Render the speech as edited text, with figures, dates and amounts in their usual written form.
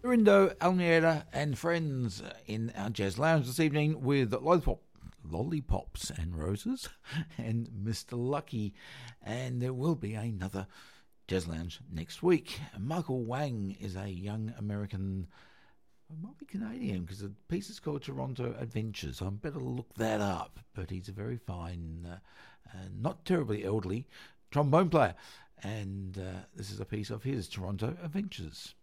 Dorindo Almeida and friends in our jazz lounge this evening with Lollipops and Roses and Mr. Lucky. And there will be another jazz lounge next week. Michael Wang is a young American, might be Canadian because the piece is called Toronto Adventures. I better look that up. But he's a very fine, not terribly elderly trombone player. And this is a piece of his, Toronto Adventures.